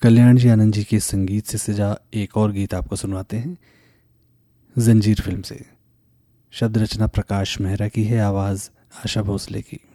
कल्याण जी आनंद जी के संगीत से सजा एक और गीत आपको सुनवाते हैं जंजीर फिल्म से। शब्द रचना प्रकाश मेहरा की है, आवाज़ आशा भोसले की।